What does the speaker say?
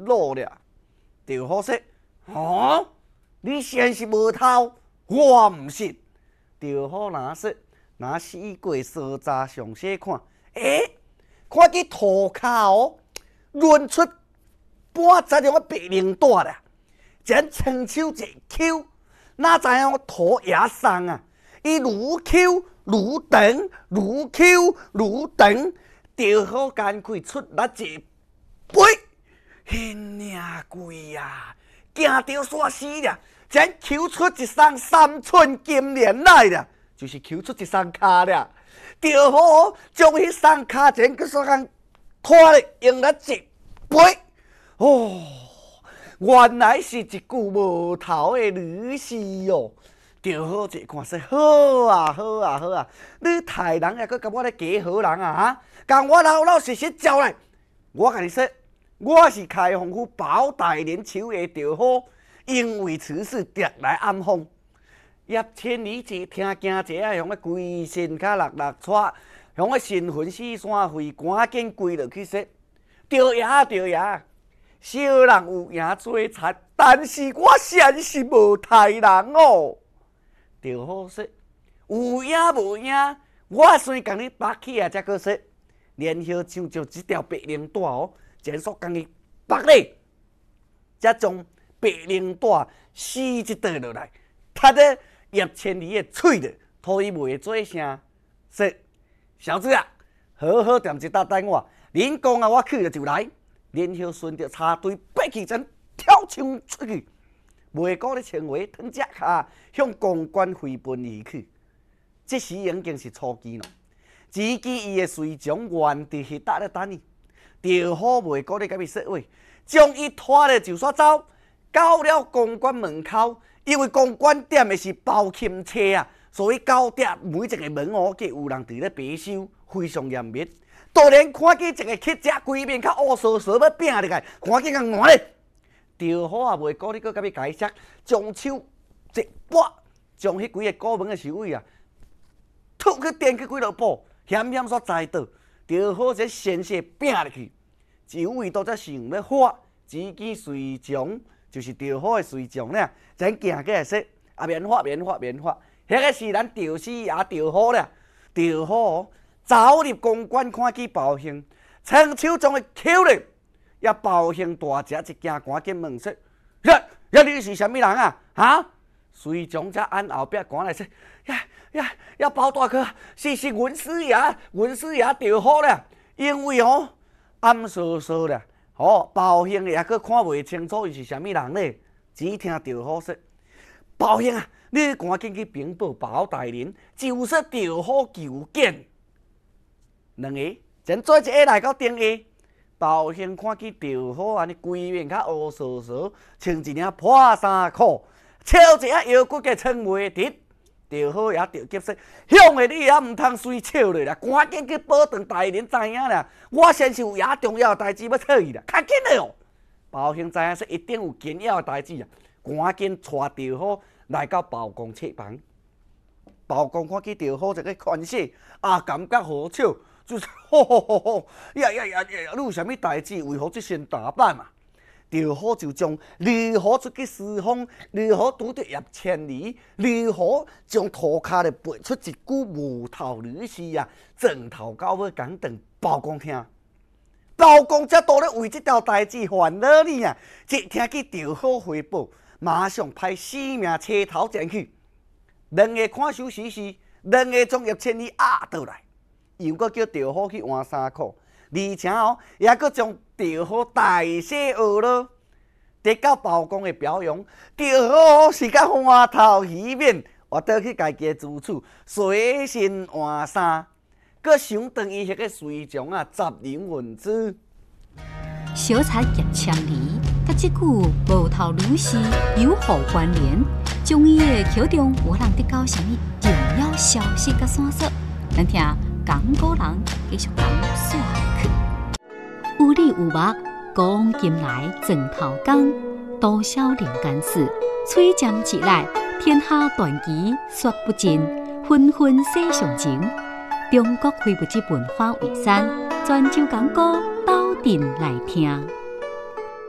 路了。赵好说：“哦，你先是无头，我唔信。”赵好拿四过烧渣详细看，看见涂骹哦，润出半截样的白绫带啦，将双手一扣，哪知影涂野送啊？伊愈扣愈长，愈扣愈长，赵好干脆出力一飞，迄领贵呀，惊到煞死了，将扣出一双3寸金莲来了，就是扣出一双骹了。赵好将迄双骹前去煞共拖咧，用了一飞，哦，原来是一具无头的女尸哦。赵好一看说：“好啊，好啊，好啊！你太人也搁甲我咧假好人啊！哈，共我老老实实招来。我甲你说，我是开封府包大人手下赵好，因为此事特来暗访。叶千里一听惊者啊，向个规身骹落喘，向个神魂四散飞，赶紧跪落去说：赵爷，赵爷！小人有影做贼，但是我先是无太人哦。”赵好说：“有影无影，我先共你拔起啊，才搁说。然后像着一条白绫带哦，前说共伊拔咧，才将白绫带撕一道落来，踢在叶千里的嘴里，拖伊袂做声。说小子啊，好好踮一搭等我，恁讲啊，我去了就来。然后顺着插队爬起针，跳枪出去。”袂过咧穿鞋，脱只骹向公馆飞奔而去。这时已经是初期咯，只见伊的随从原伫迄搭咧等伊。赵好袂过咧甲伊说话，将伊拖咧就煞走，到了公馆门口。因为公馆点的是包钦车啊，所以到底每一个门哦，皆有人伫咧把守，非常严密。突然看见一个乞食规面较乌索索要拼入来，赶紧甲换咧。赵好也袂顾你，搁甲伊解释，将手一拨，将迄几个古门的守卫啊，突去电去几落步，险险煞栽倒。赵好这先势拼入去，守卫都则想要发，只见随从就是赵好的随从呢，才行过来说：“啊，免发，免发，免发！迄个是咱赵四爷赵好了。”赵好走入公馆，看见包兴，双手将伊扣咧。也包兴大只一惊，赶紧问说：“你是啥物人啊？哈？”随从则按后壁赶来说：“呀，包大哥，是阮师爷赵好了。因为哦暗烁烁了，包兴也阁看袂清楚伊是啥物人咧。只听赵好说：‘包兴啊，你赶紧去禀报包大人，就说赵好求见。’两个真做一个来到顶下。”包兴看见赵好安尼规面较乌索索，穿一领破衫裤，笑一下腰骨计撑袂直。赵好也着急说：“向的你也毋通随笑咧啦，赶紧去保长大人知影啦！我先是有遐重要的代志要找伊啦，较紧的哦！”包兴知影说一定有紧要的代志啊，赶紧带赵好来到包公册房。包公看见赵好一个款式啊，感觉好笑。就是呀！你有啥物代志？为何这身打扮嘛？赵好就将如何出去私访，如何拄着叶千里，如何将涂骹咧背出一具无头女尸啊，从头到尾讲等包公听。包公则都咧为这条代志烦恼呢啊！一听见赵好回报，马上派4名车头前去，两个看守时事，两个将叶千里压倒来。又搁叫赵好去换衫裤，而且也搁将赵好大洗学咯。得到包公的表扬，赵好是甲花头喜面，我倒去家己的住处随身换衫，搁想当伊迄个随从啊，杂人分子。 小产叶千里，甲即句无头女尸有何关联？将伊的口中有人得到什么重要消息甲线索？咱听。讲古人继续讲说下去，有理有目，讲今来枕头讲，多少人间事，吹尖一来，天下传奇说不尽，纷纷写上情。中国非物质文化遗产，泉州讲古斗阵来听。